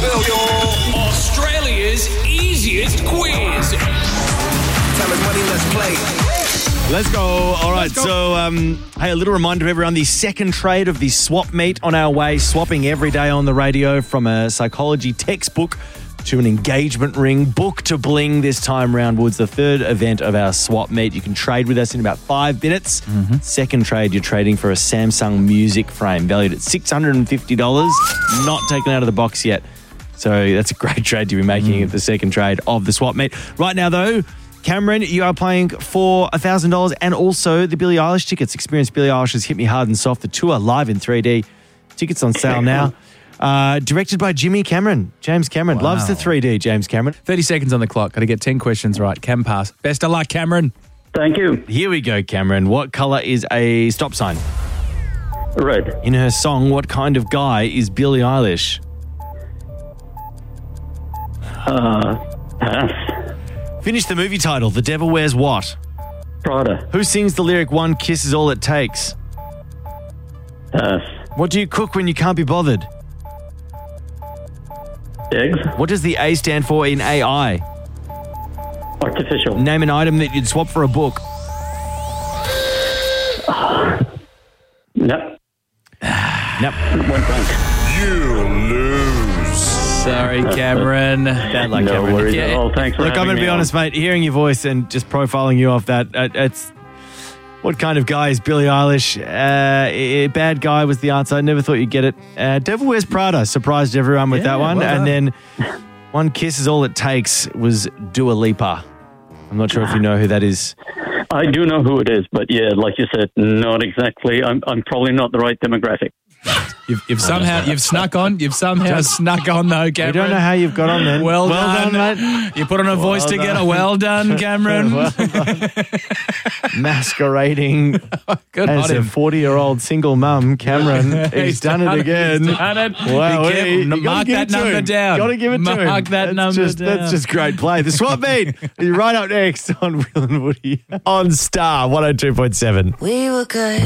Australia's easiest quiz. Tell us money, let's play. Let's go. All right, hey, a little reminder to everyone, the second trade of the swap meet on our way, swapping every day on the radio from a psychology textbook to an engagement ring, book to bling this time round, Woods, the third event of our swap meet. You can trade with us in about 5 minutes. Second trade, you're trading for a Samsung music frame valued at $650, not taken out of the box yet. So that's a great trade to be making at the second trade of the swap meet. Right now, though, Cameron, you are playing for $1,000 and also the Billie Eilish tickets. Experience Billie Eilish's Hit Me Hard and Soft, the tour live in 3D. Tickets on sale now. Directed by Jimmy Cameron. James Cameron. Loves the 3D, James Cameron. 30 seconds on the clock. Got to get 10 questions right. Cam pass. Best of luck, Cameron. Thank you. Here we go, Cameron. What colour is a stop sign? Red. In her song, what kind of guy is Billie Eilish? Pass. Finish the movie title. The Devil Wears What? Prada. Who sings the lyric, one kiss is all it takes? Pass. What do you cook when you can't be bothered? Eggs. What does the A stand for in AI? Artificial. Name an item that you'd swap for a book. No. Nope. One blank. You lose. Sorry, Cameron. Bad luck, No Cameron. worries at all. Thanks for Look, I'm having going to me be on. honest, mate. Hearing your voice and just profiling you off that, it's... What kind of guy is Billie Eilish? Bad guy was the answer. I never thought you'd get it. Devil Wears Prada surprised everyone with that one. well And then One Kiss is All It Takes was Dua Lipa. I'm not sure if you know who that is. I do know who it is, but yeah, like you said, not exactly. I'm probably not the right demographic. You've snuck on. You've somehow snuck on, though, Cameron. We don't know how you've got on then. Well done, mate. You put on a voice together. Well done, Cameron. Well done. Masquerading Good as on a him. 40-year-old single mum, Cameron. He's done it again. He's done it. Wow, Be careful. Mark that number down. Got to give it to him. Mark that number down. That's just great play. The swap meet is right up next on Will and Woody on Star 102.7. We were good.